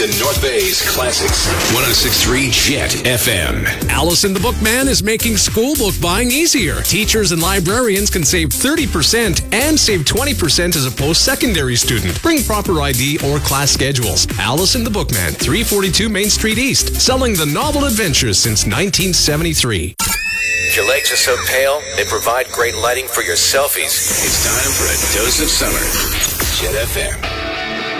The North Bay's Classics. 106.3 Jet FM. Allison the Bookman is making school book buying easier. Teachers and librarians can save 30% and save 20% as a post-secondary student. Bring proper ID or class schedules. Allison the Bookman, 342 Main Street East. Selling the novel adventures since 1973. If your legs are so pale, they provide great lighting for your selfies. It's time for a dose of summer. Jet FM.